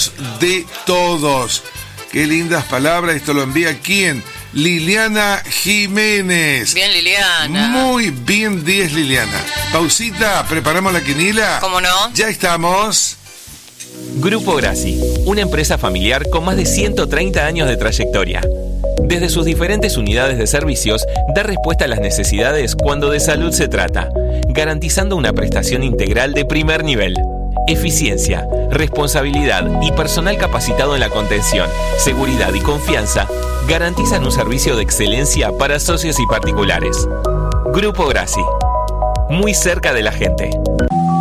cuidamos de todos. Qué lindas palabras. Esto lo envía ¿quién? Liliana Jiménez. Bien, Liliana. Muy bien, 10, Liliana. Pausita, ¿preparamos la quiniela? ¿Cómo no? Ya estamos. Grupo Grassi, una empresa familiar con más de 130 años de trayectoria. Desde sus diferentes unidades de servicios, da respuesta a las necesidades cuando de salud se trata, garantizando una prestación integral de primer nivel. Eficiencia, responsabilidad y personal capacitado en la contención, seguridad y confianza garantizan un servicio de excelencia para socios y particulares. Grupo Grassi, muy cerca de la gente.